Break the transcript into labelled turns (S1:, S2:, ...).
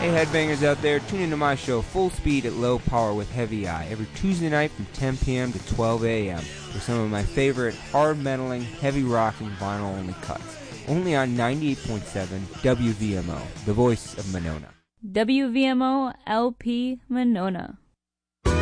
S1: Hey headbangers out there, tune into my show Full Speed at Low Power with Heavy Eye every Tuesday night from 10 p.m. to 12 a.m. with some of my favorite hard metaling, heavy rocking vinyl only cuts. Only on 98.7 WVMO, the voice of Monona.
S2: WVMO LP Monona.